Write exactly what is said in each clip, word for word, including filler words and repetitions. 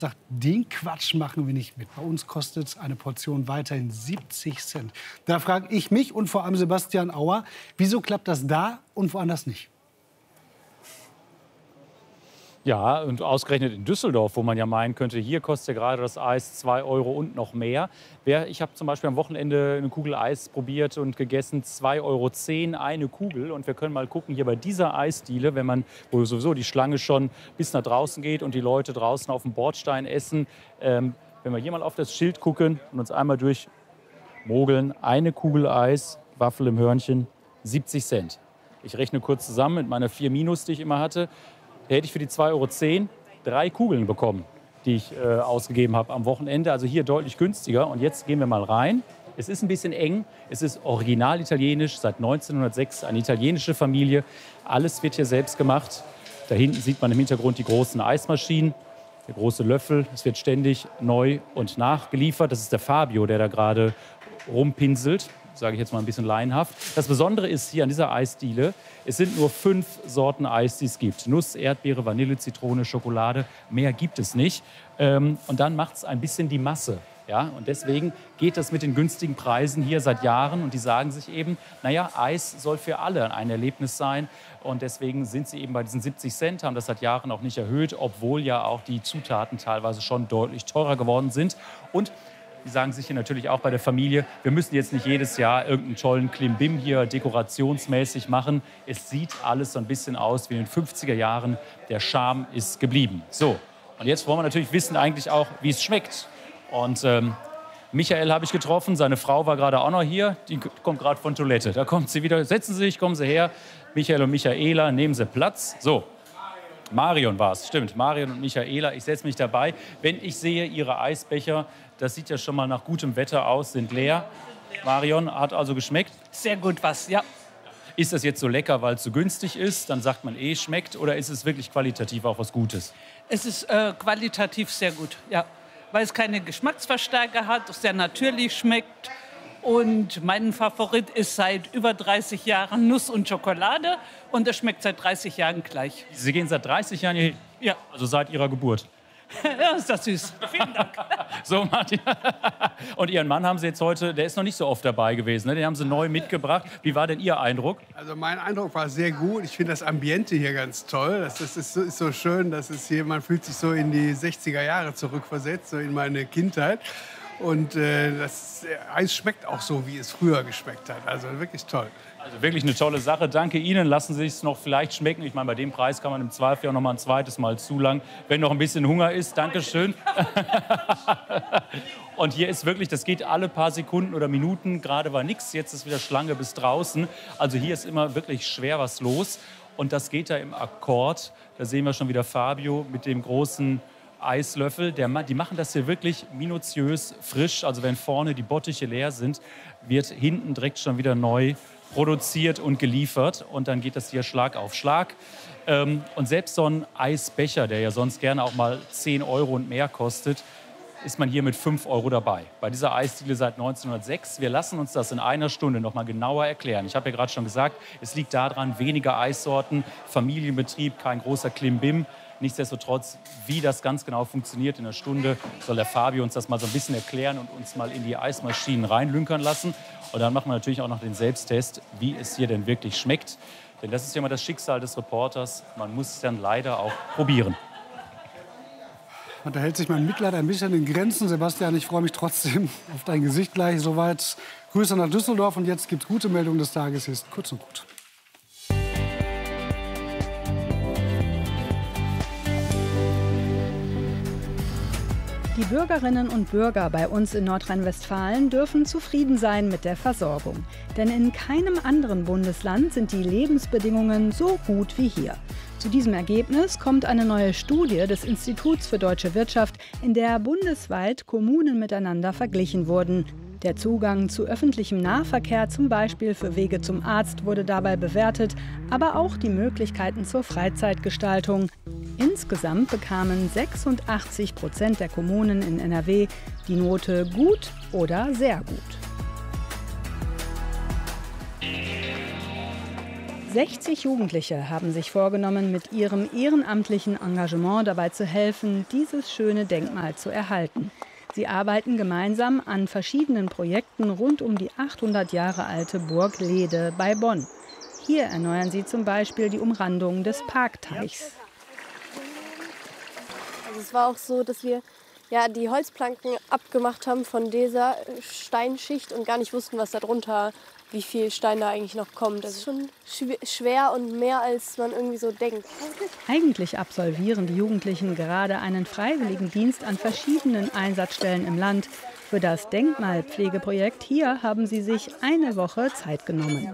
sagt, den Quatsch machen wir nicht mit. Bei uns kostet eine Portion weiterhin siebzig Cent. Da frage ich mich und vor allem Sebastian Auer, wieso klappt das da und woanders nicht? Ja, und ausgerechnet in Düsseldorf, wo man ja meinen könnte, hier kostet ja gerade das Eis zwei Euro und noch mehr. Ich habe zum Beispiel am Wochenende eine Kugel Eis probiert und gegessen, zwei Euro zehn eine Kugel. Und wir können mal gucken, hier bei dieser Eisdiele, wenn man, wo sowieso die Schlange schon bis nach draußen geht und die Leute draußen auf dem Bordstein essen. Ähm, wenn wir hier mal auf das Schild gucken und uns einmal durchmogeln, eine Kugel Eis, Waffel im Hörnchen, siebzig Cent. Ich rechne kurz zusammen mit meiner vier Minus, die ich immer hatte. Da hätte ich für die zwei Euro zehn drei Kugeln bekommen, die ich äh, ausgegeben habe am Wochenende. Also hier deutlich günstiger. Und jetzt gehen wir mal rein. Es ist ein bisschen eng. Es ist original italienisch, seit neunzehnhundertsechs, eine italienische Familie. Alles wird hier selbst gemacht. Da hinten sieht man im Hintergrund die großen Eismaschinen, der große Löffel. Es wird ständig neu und nachgeliefert. Das ist der Fabio, der da gerade rumpinselt. Sage ich jetzt mal ein bisschen laienhaft. Das Besondere ist hier an dieser Eisdiele, es sind nur fünf Sorten Eis, die es gibt. Nuss, Erdbeere, Vanille, Zitrone, Schokolade. Mehr gibt es nicht. Ähm, und dann macht es ein bisschen die Masse. Ja? Und deswegen geht das mit den günstigen Preisen hier seit Jahren. Und die sagen sich eben, naja, Eis soll für alle ein Erlebnis sein. Und deswegen sind sie eben bei diesen siebzig Cent, haben das seit Jahren auch nicht erhöht, obwohl ja auch die Zutaten teilweise schon deutlich teurer geworden sind. Und die sagen sich hier natürlich auch bei der Familie, wir müssen jetzt nicht jedes Jahr irgendeinen tollen Klimbim hier dekorationsmäßig machen. Es sieht alles so ein bisschen aus wie in den fünfziger Jahren. Der Charme ist geblieben. So, und jetzt wollen wir natürlich wissen eigentlich auch, wie es schmeckt. Und ähm, Michael habe ich getroffen, seine Frau war gerade auch noch hier. Die kommt gerade von Toilette. Da kommt sie wieder. Setzen Sie sich, kommen Sie her. Michael und Michaela, nehmen Sie Platz. So. Marion war es, stimmt. Marion und Michaela, ich setze mich dabei. Wenn ich sehe, Ihre Eisbecher, das sieht ja schon mal nach gutem Wetter aus, sind leer. Marion, hat also geschmeckt? Sehr gut was, ja. Ist das jetzt so lecker, weil es so günstig ist? Dann sagt man eh, schmeckt. Oder ist es wirklich qualitativ auch was Gutes? Es ist äh, qualitativ sehr gut, ja. Weil es keine Geschmacksverstärker hat, sehr natürlich schmeckt. Und mein Favorit ist seit über dreißig Jahren Nuss und Schokolade. Und es schmeckt seit dreißig Jahren gleich. Sie gehen seit dreißig Jahren hier? Ja. Also seit Ihrer Geburt? Ja, ist das süß. Vielen Dank. So, Martin. Und Ihren Mann haben Sie jetzt heute, der ist noch nicht so oft dabei gewesen, ne? Den haben Sie neu mitgebracht. Wie war denn Ihr Eindruck? Also mein Eindruck war sehr gut. Ich finde das Ambiente hier ganz toll. Das ist, ist, so, ist so schön, dass es hier, man fühlt sich so in die sechziger Jahre zurückversetzt, so in meine Kindheit. Und äh, das Eis schmeckt auch so, wie es früher geschmeckt hat. Also wirklich toll. Also wirklich eine tolle Sache. Danke Ihnen. Lassen Sie es noch vielleicht schmecken. Ich meine, bei dem Preis kann man im Zweifel auch noch mal ein zweites Mal zulangen, wenn noch ein bisschen Hunger ist. Dankeschön. Und hier ist wirklich, das geht alle paar Sekunden oder Minuten. Gerade war nichts. Jetzt ist wieder Schlange bis draußen. Also hier ist immer wirklich schwer was los. Und das geht da im Akkord. Da sehen wir schon wieder Fabio mit dem großen Eislöffel. Der, die machen das hier wirklich minutiös frisch. Also wenn vorne die Bottiche leer sind, wird hinten direkt schon wieder neu produziert und geliefert. Und dann geht das hier Schlag auf Schlag. Ähm, und selbst so ein Eisbecher, der ja sonst gerne auch mal zehn Euro und mehr kostet, ist man hier mit fünf Euro dabei. Bei dieser Eisdiele seit neunzehnhundertsechs. Wir lassen uns das in einer Stunde noch mal genauer erklären. Ich habe ja gerade schon gesagt, es liegt daran, weniger Eissorten, Familienbetrieb, kein großer Klimbim. Nichtsdestotrotz, wie das ganz genau funktioniert in einer Stunde, soll der Fabio uns das mal so ein bisschen erklären und uns mal in die Eismaschinen reinlünkern lassen. Und dann machen wir natürlich auch noch den Selbsttest, wie es hier denn wirklich schmeckt. Denn das ist ja immer das Schicksal des Reporters. Man muss es dann leider auch probieren. Und da hält sich mein Mitleid ein bisschen in Grenzen. Sebastian, ich freue mich trotzdem auf dein Gesicht gleich. Soweit Grüße nach Düsseldorf. Und jetzt gibt es gute Meldung des Tages. Hier ist kurz und gut. Die Bürgerinnen und Bürger bei uns in Nordrhein-Westfalen dürfen zufrieden sein mit der Versorgung. Denn in keinem anderen Bundesland sind die Lebensbedingungen so gut wie hier. Zu diesem Ergebnis kommt eine neue Studie des Instituts für Deutsche Wirtschaft, in der bundesweit Kommunen miteinander verglichen wurden. Der Zugang zu öffentlichem Nahverkehr, zum Beispiel für Wege zum Arzt, wurde dabei bewertet, aber auch die Möglichkeiten zur Freizeitgestaltung. Insgesamt bekamen sechsundachtzig Prozent der Kommunen in N R W die Note gut oder sehr gut. sechzig Jugendliche haben sich vorgenommen, mit ihrem ehrenamtlichen Engagement dabei zu helfen, dieses schöne Denkmal zu erhalten. Sie arbeiten gemeinsam an verschiedenen Projekten rund um die achthundert Jahre alte Burg Lehde bei Bonn. Hier erneuern sie zum Beispiel die Umrandung des Parkteichs. Also es war auch so, dass wir ja, die Holzplanken abgemacht haben von dieser Steinschicht und gar nicht wussten, was da drunter, wie viel Stein da eigentlich noch kommt. Das ist schon schwer und mehr, als man irgendwie so denkt. Eigentlich absolvieren die Jugendlichen gerade einen Freiwilligendienst an verschiedenen Einsatzstellen im Land. Für das Denkmalpflegeprojekt hier haben sie sich eine Woche Zeit genommen.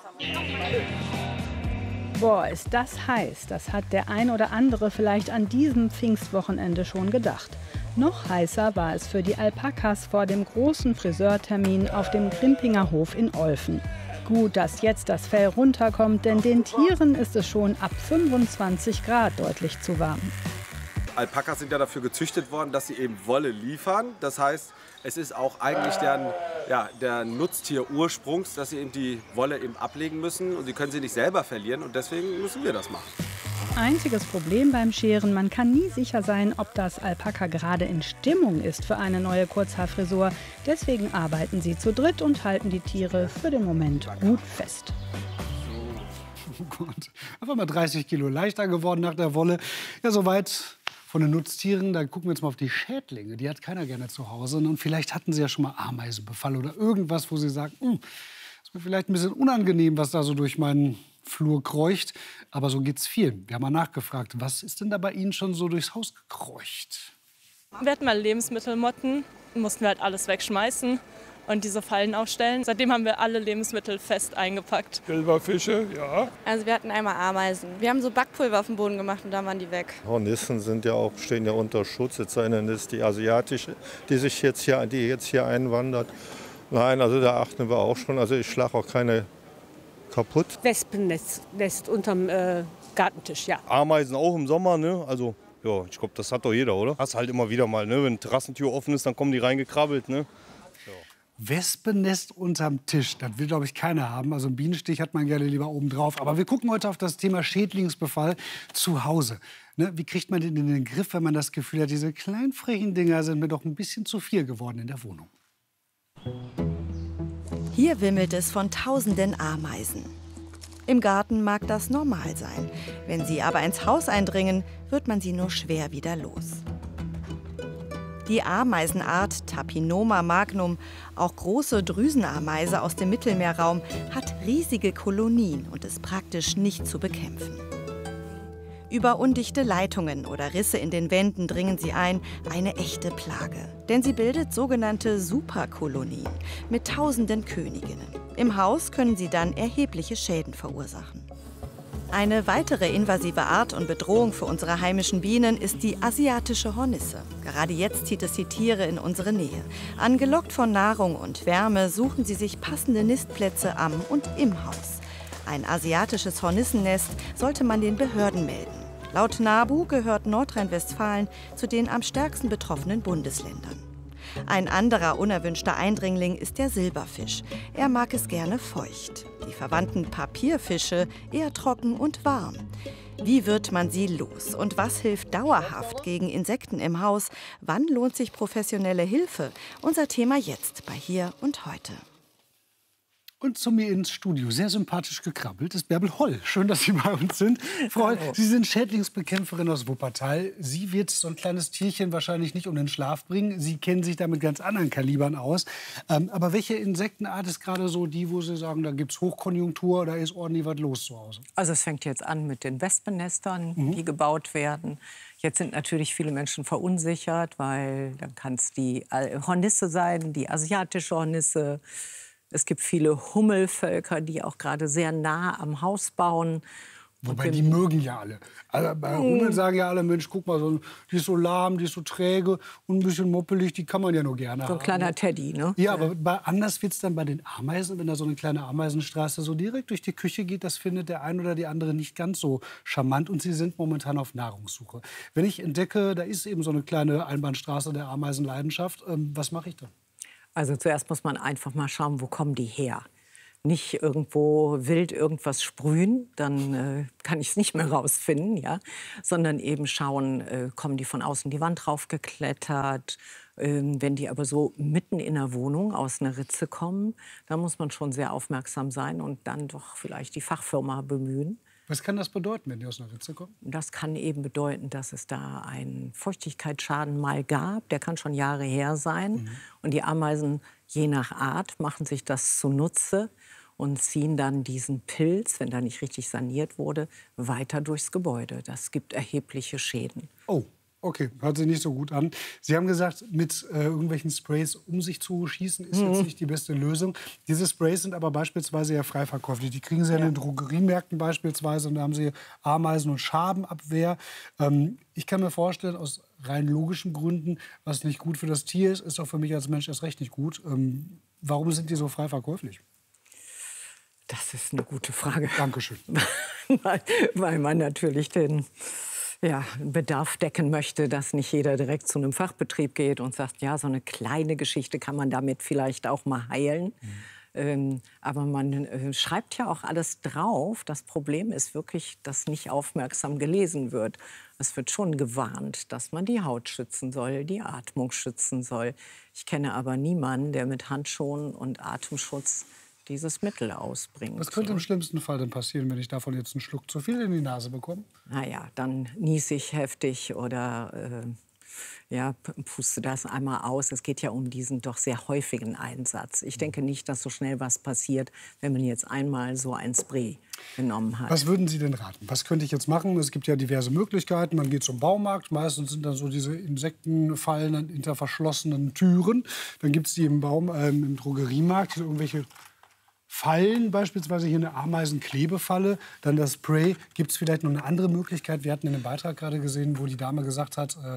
Boah, ist das heiß. Das hat der ein oder andere vielleicht an diesem Pfingstwochenende schon gedacht. Noch heißer war es für die Alpakas vor dem großen Friseurtermin auf dem Grimpinger Hof in Olfen. Gut, dass jetzt das Fell runterkommt, denn den Tieren ist es schon ab fünfundzwanzig Grad deutlich zu warm. Alpakas sind ja dafür gezüchtet worden, dass sie eben Wolle liefern. Das heißt, es ist auch eigentlich deren, ja, der Nutztier Ursprungs, dass sie eben die Wolle eben ablegen müssen. Und sie können sie nicht selber verlieren und deswegen müssen wir das machen. Einziges Problem beim Scheren, man kann nie sicher sein, ob das Alpaka gerade in Stimmung ist für eine neue Kurzhaarfrisur. Deswegen arbeiten sie zu dritt und halten die Tiere für den Moment gut fest. Oh Gott, einfach mal dreißig Kilo leichter geworden nach der Wolle. Ja, soweit von den Nutztieren. Dann gucken wir jetzt mal auf die Schädlinge. Die hat keiner gerne zu Hause. Und vielleicht hatten Sie ja schon mal Ameisenbefall oder irgendwas, wo Sie sagen, hm, ist mir vielleicht ein bisschen unangenehm, was da so durch meinen Flur kreucht. Aber so geht's vielen. Wir haben mal nachgefragt, was ist denn da bei Ihnen schon so durchs Haus gekreucht? Wir hatten mal Lebensmittelmotten, mussten wir halt alles wegschmeißen und diese Fallen aufstellen. Seitdem haben wir alle Lebensmittel fest eingepackt. Silberfische, ja. Also wir hatten einmal Ameisen. Wir haben so Backpulver auf den Boden gemacht und dann waren die weg. Hornissen sind ja auch, stehen ja unter Schutz. Jetzt sei denn, das ist die asiatische, die sich jetzt hier, die jetzt hier einwandert. Nein, also da achten wir auch schon. Also ich schlage auch keine kaputt. Wespennest Nest unterm äh, Gartentisch, ja. Ameisen auch im Sommer, ne? Also ja, ich glaube, das hat doch jeder, oder? Hast halt immer wieder mal, ne? Wenn eine Terrassentür offen ist, dann kommen die reingekrabbelt, ne? Ja. Wespennest unterm Tisch, das will, glaube ich, keiner haben. Also einen Bienenstich hat man gerne lieber oben drauf. Aber wir gucken heute auf das Thema Schädlingsbefall zu Hause. Ne? Wie kriegt man den in den Griff, wenn man das Gefühl hat, diese kleinen frechen Dinger sind mir doch ein bisschen zu viel geworden in der Wohnung? Hier wimmelt es von tausenden Ameisen. Im Garten mag das normal sein. Wenn sie aber ins Haus eindringen, wird man sie nur schwer wieder los. Die Ameisenart Tapinoma magnum, auch große Drüsenameise aus dem Mittelmeerraum, hat riesige Kolonien und ist praktisch nicht zu bekämpfen. Über undichte Leitungen oder Risse in den Wänden dringen sie ein, eine echte Plage. Denn sie bildet sogenannte Superkolonien mit tausenden Königinnen. Im Haus können sie dann erhebliche Schäden verursachen. Eine weitere invasive Art und Bedrohung für unsere heimischen Bienen ist die asiatische Hornisse. Gerade jetzt zieht es die Tiere in unsere Nähe. Angelockt von Nahrung und Wärme suchen sie sich passende Nistplätze am und im Haus. Ein asiatisches Hornissennest sollte man den Behörden melden. Laut NABU gehört Nordrhein-Westfalen zu den am stärksten betroffenen Bundesländern. Ein anderer unerwünschter Eindringling ist der Silberfisch. Er mag es gerne feucht. Die verwandten Papierfische eher trocken und warm. Wie wird man sie los? Und was hilft dauerhaft gegen Insekten im Haus? Wann lohnt sich professionelle Hilfe? Unser Thema jetzt bei Hier und Heute. Und zu mir ins Studio, sehr sympathisch gekrabbelt, ist Bärbel Holl. Schön, dass Sie bei uns sind. Frau Holl, Sie sind Schädlingsbekämpferin aus Wuppertal. Sie wird so ein kleines Tierchen wahrscheinlich nicht um den Schlaf bringen. Sie kennen sich da mit ganz anderen Kalibern aus. Ähm, aber welche Insektenart ist gerade so die, wo Sie sagen, da gibt es Hochkonjunktur, da ist ordentlich was los zu Hause? Also es fängt jetzt an mit den Wespennestern, mhm. die gebaut werden. Jetzt sind natürlich viele Menschen verunsichert, weil dann kann es die Hornisse sein, die asiatische Hornisse. Es gibt viele Hummelvölker, die auch gerade sehr nah am Haus bauen. Wobei, die mögen ja alle. Also bei Hummeln sagen ja alle, Mensch, guck mal, so, die ist so lahm, die ist so träge und ein bisschen moppelig, die kann man ja nur gerne haben. So ein kleiner Teddy, ne? Ja, aber bei, anders wird es dann bei den Ameisen, wenn da so eine kleine Ameisenstraße so direkt durch die Küche geht, das findet der ein oder die andere nicht ganz so charmant und sie sind momentan auf Nahrungssuche. Wenn ich entdecke, da ist eben so eine kleine Einbahnstraße der Ameisenleidenschaft, ähm, was mache ich dann? Also zuerst muss man einfach mal schauen, wo kommen die her. nicht irgendwo wild irgendwas sprühen, dann äh, kann ich es nicht mehr rausfinden, ja, sondern eben schauen, äh, kommen die von außen die Wand raufgeklettert. Ähm, wenn die aber so mitten in der Wohnung aus einer Ritze kommen, dann muss man schon sehr aufmerksam sein und dann doch vielleicht die Fachfirma bemühen. Was kann das bedeuten, wenn die aus einer Ritze kommen? Das kann eben bedeuten, dass es da einen Feuchtigkeitsschaden mal gab. Der kann schon Jahre her sein. Mhm. Und die Ameisen, je nach Art, machen sich das zunutze und ziehen dann diesen Pilz, wenn da nicht richtig saniert wurde, weiter durchs Gebäude. Das gibt erhebliche Schäden. Oh. Okay, hört sich nicht so gut an. Sie haben gesagt, mit äh, irgendwelchen Sprays um sich zu schießen, ist mhm. jetzt nicht die beste Lösung. Diese Sprays sind aber beispielsweise ja frei verkäuflich. Die kriegen Sie ja in den Drogeriemärkten beispielsweise. Und da haben Sie Ameisen- und Schabenabwehr. Ähm, ich kann mir vorstellen, aus rein logischen Gründen, was nicht gut für das Tier ist, ist auch für mich als Mensch erst recht nicht gut. Ähm, warum sind die so frei verkäuflich? Das ist eine gute Frage. Dankeschön. weil, weil man natürlich den... ja, Bedarf decken möchte, dass nicht jeder direkt zu einem Fachbetrieb geht und sagt, ja, so eine kleine Geschichte kann man damit vielleicht auch mal heilen. Mhm. Ähm, aber man äh, schreibt ja auch alles drauf. Das Problem ist wirklich, dass nicht aufmerksam gelesen wird. Es wird schon gewarnt, dass man die Haut schützen soll, die Atmung schützen soll. Ich kenne aber niemanden, der mit Handschuhen und Atemschutz dieses Mittel ausbringt. Was könnte im schlimmsten Fall denn passieren, wenn ich davon jetzt einen Schluck zu viel in die Nase bekomme? Na ja, dann niese ich heftig oder äh, ja, puste das einmal aus. Es geht ja um diesen doch sehr häufigen Einsatz. Ich denke nicht, dass so schnell was passiert, wenn man jetzt einmal so ein Spray genommen hat. Was würden Sie denn raten? Was könnte ich jetzt machen? Es gibt ja diverse Möglichkeiten. Man geht zum Baumarkt. Meistens sind dann so diese Insektenfallen hinter verschlossenen Türen. Dann gibt es die im, Baum, äh, im Drogeriemarkt, irgendwelche Fallen, beispielsweise hier eine Ameisenklebefalle, dann das Spray. Gibt es vielleicht noch eine andere Möglichkeit? Wir hatten in einem Beitrag gerade gesehen, wo die Dame gesagt hat, äh,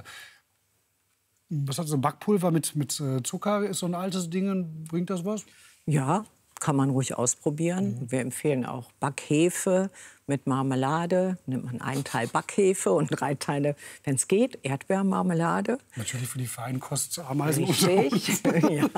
was hat so Backpulver mit, mit äh, Zucker, ist so ein altes Ding, bringt das was? Ja, kann man ruhig ausprobieren. Mhm. Wir empfehlen auch Backhefe mit Marmelade. Nimmt man einen Teil Backhefe und drei Teile, wenn es geht, Erdbeermarmelade. Natürlich für die Feinkostameisen. Richtig, ja.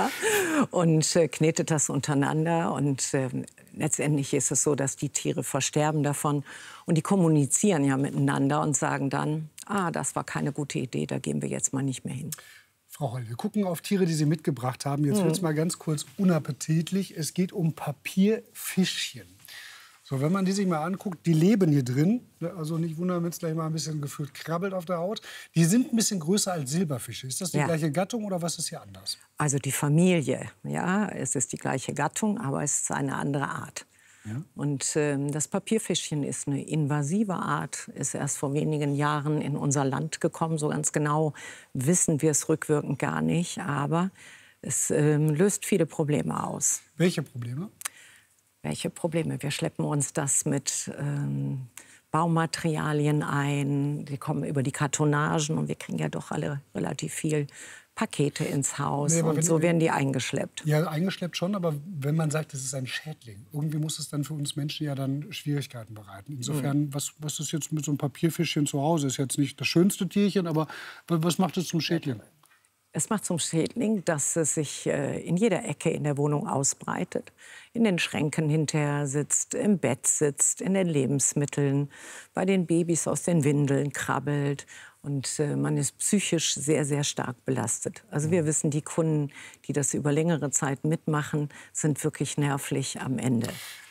Und äh, knetet das untereinander. Und äh, letztendlich ist es so, dass die Tiere versterben davon. Und die kommunizieren ja miteinander und sagen dann, ah, das war keine gute Idee, da gehen wir jetzt mal nicht mehr hin. Frau Holl, wir gucken auf Tiere, die Sie mitgebracht haben. Jetzt wird es mal ganz kurz unappetitlich. Es geht um Papierfischchen. So, wenn man die sich mal anguckt, die leben hier drin. Also nicht wundern, wenn es gleich mal ein bisschen gefühlt krabbelt auf der Haut. Die sind ein bisschen größer als Silberfische. Ist das die Ja. gleiche Gattung oder was ist hier anders? Also die Familie, ja, es ist die gleiche Gattung, aber es ist eine andere Art. Ja. Und ähm, das Papierfischchen ist eine invasive Art, ist erst vor wenigen Jahren in unser Land gekommen. So ganz genau wissen wir es rückwirkend gar nicht, aber es ähm, löst viele Probleme aus. Welche Probleme? Welche Probleme? Wir schleppen uns das mit ähm, Baumaterialien ein, die kommen über die Kartonagen und wir kriegen ja doch alle relativ viel Pakete ins Haus Nee, aber und wenn- so werden die eingeschleppt. Ja, eingeschleppt schon, aber wenn man sagt, es ist ein Schädling, irgendwie muss es dann für uns Menschen ja dann Schwierigkeiten bereiten. Insofern, was, was ist jetzt mit so einem Papierfischchen zu Hause? Ist jetzt nicht das schönste Tierchen, aber wa- was macht es zum Schädling? Es macht zum Schädling, dass es sich äh, in jeder Ecke in der Wohnung ausbreitet. In den Schränken hinterher sitzt, im Bett sitzt, in den Lebensmitteln, bei den Babys aus den Windeln krabbelt. Und äh, man ist psychisch sehr, sehr stark belastet. Also wir wissen, die Kunden, die das über längere Zeit mitmachen, sind wirklich nervlich am Ende.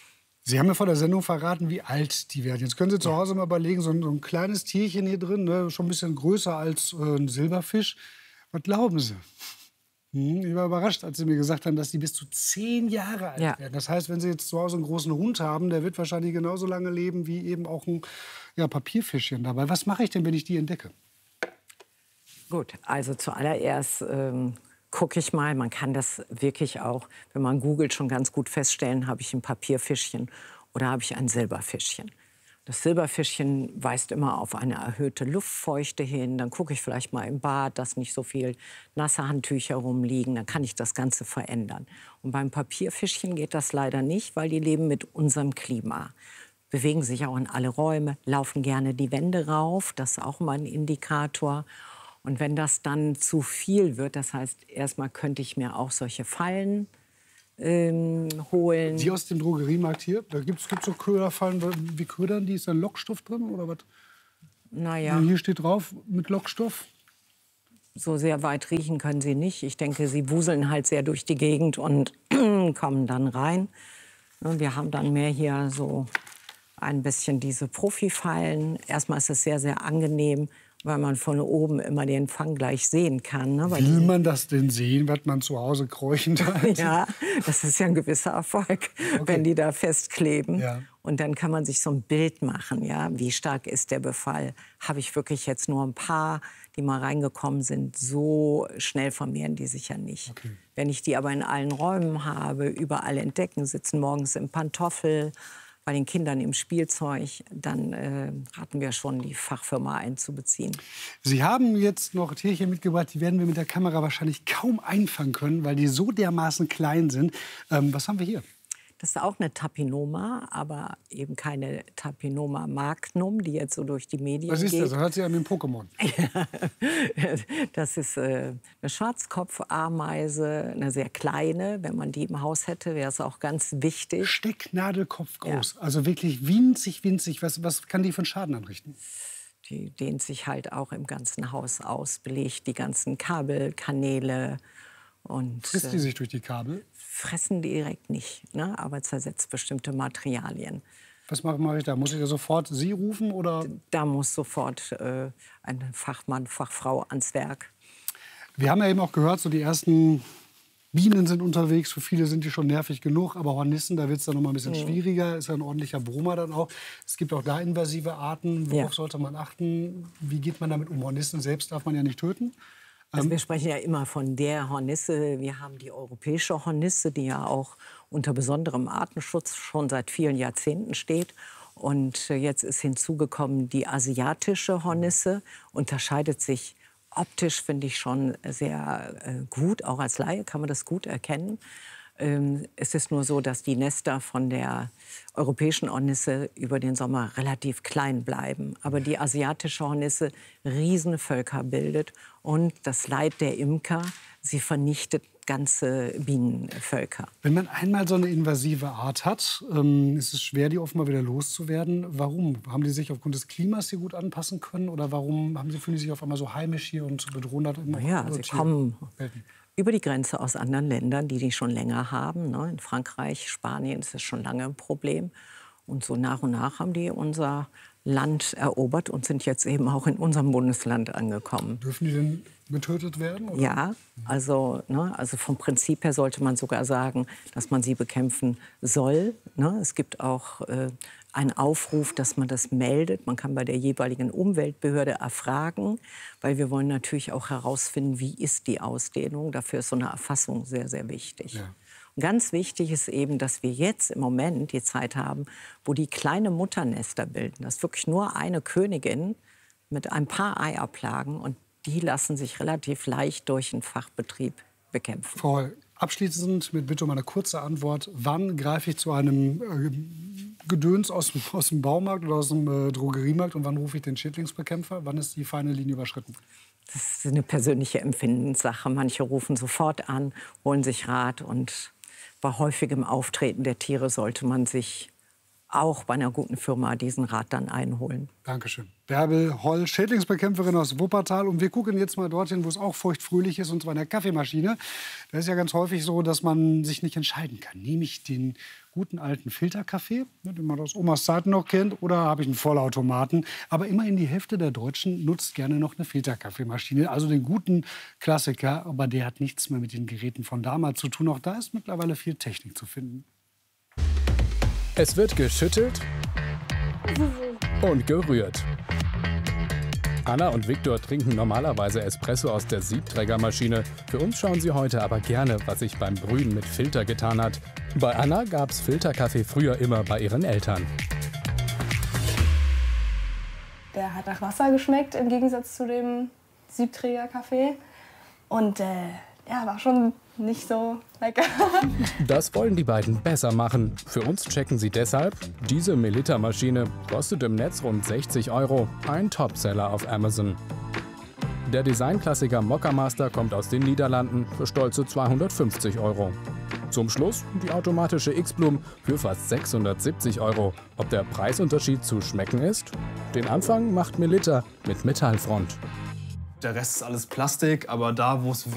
Sie haben mir vor der Sendung verraten, wie alt die werden. Jetzt können Sie zu Hause mal überlegen, so ein, so ein kleines Tierchen hier drin, ne, schon ein bisschen größer als äh, ein Silberfisch. Was glauben Sie? Hm, ich war überrascht, als Sie mir gesagt haben, dass die bis zu zehn Jahre alt Ja. werden. Das heißt, wenn Sie jetzt zu Hause einen großen Hund haben, der wird wahrscheinlich genauso lange leben wie eben auch ein ja, Papierfischchen dabei. Was mache ich denn, wenn ich die entdecke? Gut, also zuallererst ähm, gucke ich mal, man kann das wirklich auch, wenn man googelt, schon ganz gut feststellen, habe ich ein Papierfischchen oder habe ich ein Silberfischchen. Das Silberfischchen weist immer auf eine erhöhte Luftfeuchte hin. Dann gucke ich vielleicht mal im Bad, dass nicht so viel nasse Handtücher rumliegen. Dann kann ich das Ganze verändern. Und beim Papierfischchen geht das leider nicht, weil die leben mit unserem Klima. Bewegen sich auch in alle Räume, laufen gerne die Wände rauf. Das ist auch mal ein Indikator. Und wenn das dann zu viel wird, das heißt, erstmal könnte ich mir auch solche Fallen ähm, holen. Die aus dem Drogeriemarkt hier, da gibt es so Köderfallen, wie ködern die? Ist da Lockstoff drin oder was? Naja. Hier steht drauf mit Lockstoff. So sehr weit riechen können sie nicht. Ich denke, sie wuseln halt sehr durch die Gegend und kommen dann rein. Wir haben dann mehr hier so ein bisschen diese Profifallen. Erstmal ist es sehr, sehr angenehm, weil man von oben immer den Fang gleich sehen kann. Ne? Weil Will man das denn sehen, was man zu Hause kräuchend hat? Ja, das ist ja ein gewisser Erfolg, okay. wenn die da festkleben. Ja. Und dann kann man sich so ein Bild machen, ja, wie stark ist der Befall? Habe ich wirklich jetzt nur ein paar, die mal reingekommen sind? So schnell vermehren die sich ja nicht. Okay. Wenn ich die aber in allen Räumen habe, überall entdecken, sitzen morgens im Pantoffel, bei den Kindern im Spielzeug, dann äh, raten wir schon, die Fachfirma einzubeziehen. Sie haben jetzt noch Tierchen mitgebracht, die werden wir mit der Kamera wahrscheinlich kaum einfangen können, weil die so dermaßen klein sind. Ähm, was haben wir hier? Das ist auch eine Tapinoma, aber eben keine Tapinoma magnum, die jetzt so durch die Medien Was ist geht. das? Das hört sich an wie ein Pokémon. Das ist äh, eine Schwarzkopfameise, eine sehr kleine. Wenn man die im Haus hätte, wäre es auch ganz wichtig. Stecknadelkopf groß, ja. Also wirklich winzig, winzig. Was, was kann die für einen Schaden anrichten? Die dehnt sich halt auch im ganzen Haus aus, belegt die ganzen Kabel, Kanäle. Und, Frisst die sich durch die Kabel? Fressen direkt nicht, ne? Aber zersetzt bestimmte Materialien. Was mache ich da? Muss ich da sofort Sie rufen? Oder? Da muss sofort äh, ein Fachmann, Fachfrau ans Werk. Wir haben ja eben auch gehört, so die ersten Bienen sind unterwegs. Für viele sind die schon nervig genug. Aber Hornissen, da wird es dann noch mal ein bisschen mhm. schwieriger. Ist ja ein ordentlicher Brummer dann auch. Es gibt auch da invasive Arten. Worauf ja. sollte man achten? Wie geht man damit um? Hornissen selbst darf man ja nicht töten. Also wir sprechen ja immer von der Hornisse. Wir haben die europäische Hornisse, die ja auch unter besonderem Artenschutz schon seit vielen Jahrzehnten steht. Und jetzt ist hinzugekommen die asiatische Hornisse. Unterscheidet sich optisch, finde ich, schon sehr äh, gut. Auch als Laie kann man das gut erkennen. Ähm, es ist nur so, dass die Nester von der europäischen Hornisse über den Sommer relativ klein bleiben. Aber die asiatische Hornisse Riesenvölker bildet. Und das Leid der Imker, sie vernichtet ganze Bienenvölker. Wenn man einmal so eine invasive Art hat, ähm, ist es schwer, die offenbar wieder loszuwerden. Warum? Haben die sich aufgrund des Klimas hier gut anpassen können? Oder warum haben sie, fühlen sie sich auf einmal so heimisch hier und bedrohen hat immer? Ja, sie kommen über die Grenze aus anderen Ländern, die die schon länger haben. Ne? In Frankreich, Spanien ist es schon lange ein Problem. Und so nach und nach haben die unser Land erobert und sind jetzt eben auch in unserem Bundesland angekommen. Dürfen die denn getötet werden? Oder? Ja, also, ne, also vom Prinzip her sollte man sogar sagen, dass man sie bekämpfen soll. Ne? Es gibt auch äh, einen Aufruf, dass man das meldet. Man kann bei der jeweiligen Umweltbehörde erfragen, weil wir wollen natürlich auch herausfinden, wie ist die Ausdehnung. Dafür ist so eine Erfassung sehr, sehr wichtig. Ja. Ganz wichtig ist eben, dass wir jetzt im Moment die Zeit haben, wo die kleine Mutternester bilden. Das ist wirklich nur eine Königin mit ein paar Eierplagen. Und die lassen sich relativ leicht durch einen Fachbetrieb bekämpfen. Frau Holl, abschließend mit Bitte um eine kurze Antwort. Wann greife ich zu einem äh, Gedöns aus, aus dem Baumarkt oder aus dem äh, Drogeriemarkt und wann rufe ich den Schädlingsbekämpfer? Wann ist die feine Linie überschritten? Das ist eine persönliche Empfindenssache. Manche rufen sofort an, holen sich Rat. Und bei häufigem Auftreten der Tiere sollte man sich auch bei einer guten Firma diesen Rat dann einholen. Dankeschön. Bärbel Holl, Schädlingsbekämpferin aus Wuppertal. Und wir gucken jetzt mal dorthin, wo es auch feuchtfröhlich ist, und zwar in der Kaffeemaschine. Da ist ja ganz häufig so, dass man sich nicht entscheiden kann. Nehme ich den guten alten Filterkaffee, den man aus Omas Zeiten noch kennt, oder habe ich einen Vollautomaten? Aber immerhin die Hälfte der Deutschen nutzt gerne noch eine Filterkaffeemaschine, also den guten Klassiker. Aber der hat nichts mehr mit den Geräten von damals zu tun. Auch da ist mittlerweile viel Technik zu finden. Es wird geschüttelt und gerührt. Anna und Viktor trinken normalerweise Espresso aus der Siebträgermaschine. Für uns schauen sie heute aber gerne, was sich beim Brühen mit Filter getan hat. Bei Anna gab es Filterkaffee früher immer bei ihren Eltern. Der hat nach Wasser geschmeckt, im Gegensatz zu dem Siebträgerkaffee. Und äh, ja, war schon nicht so lecker. Das wollen die beiden besser machen. Für uns checken sie deshalb, diese Melitta-Maschine kostet im Netz rund sechzig Euro. Ein Topseller auf Amazon. Der Designklassiker Mokka Master kommt aus den Niederlanden für stolze zweihundertfünfzig Euro. Zum Schluss die automatische X-Blum für fast sechshundertsiebzig Euro. Ob der Preisunterschied zu schmecken ist? Den Anfang macht Melitta mit Metallfront. Der Rest ist alles Plastik, aber da, wo es